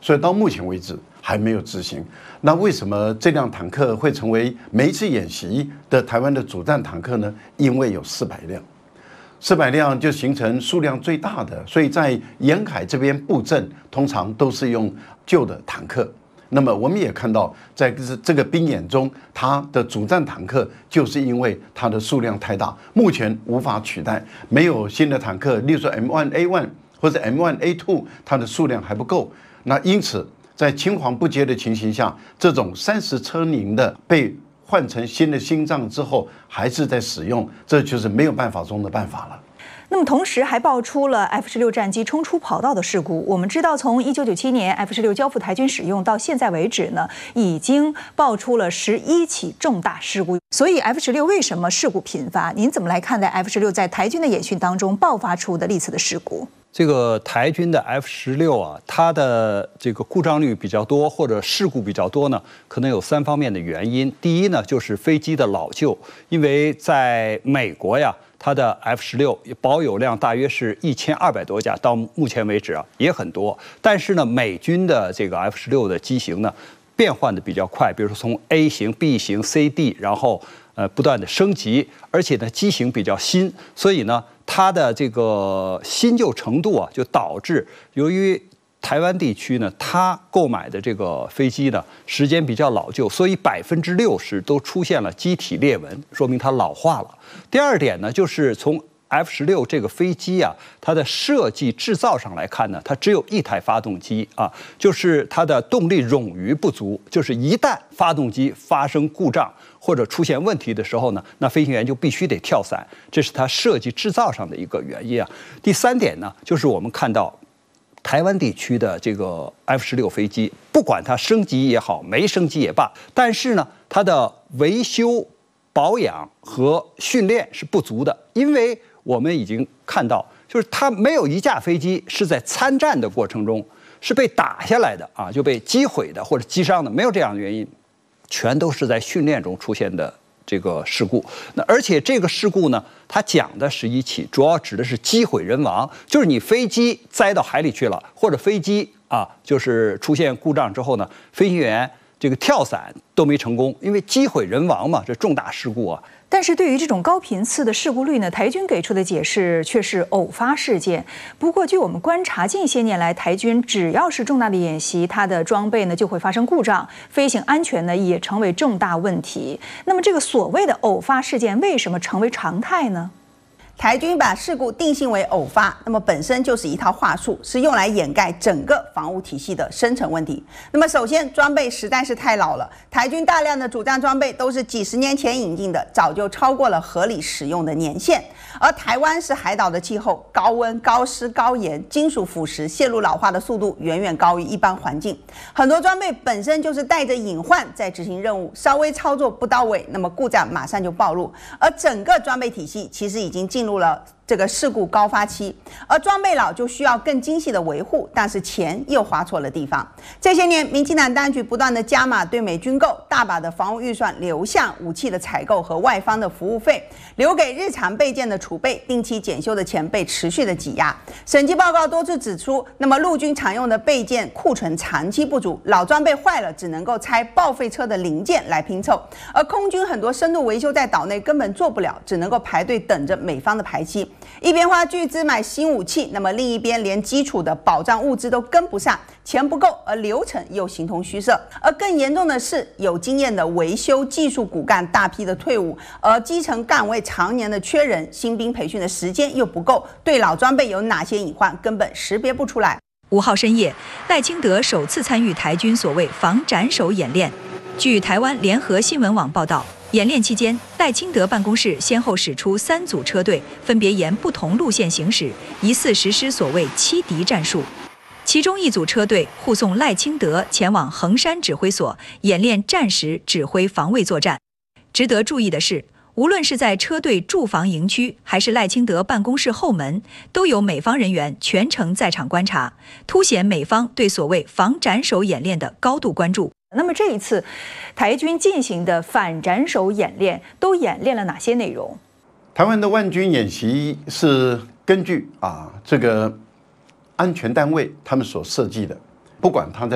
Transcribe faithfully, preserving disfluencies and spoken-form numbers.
所以到目前为止还没有执行。那为什么这辆坦克会成为每一次演习的台湾的主战坦克呢？因为有四百辆，四百辆就形成数量最大的，所以在沿海这边布阵通常都是用旧的坦克。那么我们也看到，在这个兵演中，它的主战坦克就是因为它的数量太大，目前无法取代，没有新的坦克，例如说 M 一 A 一 或者 M 一 A 二，它的数量还不够。那因此，在青黄不接的情形下，这种三十车龄的被换成新的心脏之后，还是在使用，这就是没有办法中的办法了。 那么同时还爆出了 F 十六战机冲出跑道的事故。我们知道，从一九九七年 F 十六交付台军使用到现在为止呢，已经爆出了十一起重大事故。所以 F 十六为什么事故频发？您怎么来看待 F 十六在台军的演训当中爆发出的历次的事故？ 这个台军的 F 十六啊，它的这个故障率比较多，或者事故比较多呢，可能有三方面的原因。第一呢，就是飞机的老旧，因为在美国呀，它的 F 十六保有量大约是一千二百多架，到目前为止啊也很多。但是呢，美军的这个 F 十六的机型呢，变换的比较快，比如说从 A 型、B 型、C、D， 然后呃不断的升级，而且呢机型比较新，所以呢它的这个新旧程度啊，就导致由于台湾地区呢，它购买的这个飞机呢时间比较老旧，所以百分之六十都出现了机体裂纹，说明它老化了。第二点呢，就是从 F 十六这个飞机啊，它的设计制造上来看呢，它只有一台发动机啊，就是它的动力冗余不足，就是一旦发动机发生故障或者出现问题的时候呢，那飞行员就必须得跳伞，这是它设计制造上的一个原因啊。第三点呢，就是我们看到台湾地区的这个 F 十六飞机，不管它升级也好，没升级也罢，但是呢，它的维修、保养和训练是不足的，因为我们已经看到，就是它没有一架飞机是在参战的过程中是被打下来的啊，就被击毁的或者击伤的，没有这样的原因，全都是在训练中出现的这个事故。那而且这个事故呢，它讲的十一起，主要指的是机毁人亡，就是你飞机栽到海里去了，或者飞机啊，就是出现故障之后呢，飞行员这个跳伞都没成功，因为机毁人亡嘛，这重大事故啊。 但是对于这种高频次的事故率呢，台军给出的解释却是偶发事件。不过，据我们观察，近些年来台军只要是重大的演习，它的装备呢就会发生故障，飞行安全呢也成为重大问题。那么，这个所谓的偶发事件为什么成为常态呢？ 台军把事故定性为偶发，那么本身就是一套话术，是用来掩盖整个防务体系的深层问题。那么首先，装备实在是太老了，台军大量的主战装备都是几十年前引进的，早就超过了合理使用的年限。而台湾是海岛的气候，高温、高湿、高盐，金属腐蚀、线路老化的速度远远高于一般环境。很多装备本身就是带着隐患在执行任务，稍微操作不到位，那么故障马上就暴露。而整个装备体系其实已经进入了这个事故高发期，而装备老就需要更精细的维护，但是钱又花错了地方。这些年，民进党当局不断的加码对美军购，大把的防务预算流向武器的采购和外方的服务费，留给日常备件的储备、定期检修的钱被持续的挤压。审计报告多次指出，那么陆军常用的备件库存长期不足，老装备坏了只能够拆报废车的零件来拼凑，而空军很多深度维修在岛内根本做不了，只能够排队等着美方的排期。一边花巨资买新武器，那么另一边连基础的保障物资都跟不上，钱不够，而流程又形同虚设。而更严重的是，有经验的维修技术骨干大批的退伍，而基层岗位常年的缺人，新兵培训的时间又不够，对老装备有哪些隐患根本识别不出来。 五号深夜，赖清德首次参与台军所谓防斩首演练。据台湾联合新闻网报道，演练期间，赖清德办公室先后使出三组车队，分别沿不同路线行驶，疑似实施所谓欺敌战术。其中一组车队护送赖清德前往衡山指挥所演练战时指挥防卫作战。值得注意的是，无论是在车队驻防营区，还是赖清德办公室后门，都有美方人员全程在场观察，凸显美方对所谓防斩首演练的高度关注。那么这一次，台军进行的反斩首演练都演练了哪些内容？ 台湾的万军演习是根据啊这个安全单位他们所设计的，不管他在